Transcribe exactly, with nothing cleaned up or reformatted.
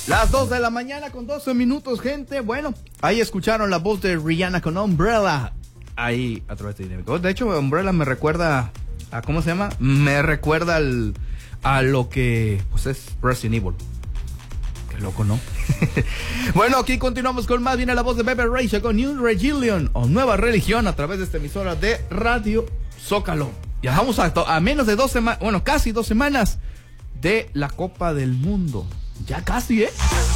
Las dos de la mañana con doce minutos, gente. Bueno, ahí escucharon la voz de Rihanna con Umbrella. Ahí, a través de Dinámica. De hecho, Umbrella me recuerda a, ¿cómo se llama? Me recuerda al, a lo que, pues es Resident Evil. Qué loco, ¿no? Bueno, aquí continuamos con más. Viene la voz de Bebe Rexha con New Religion o Nueva Religión a través de esta emisora de Radio Zócalo. Ya vamos a, a menos de dos semanas, bueno, casi dos semanas de la Copa del Mundo. Ya casi, ¿eh?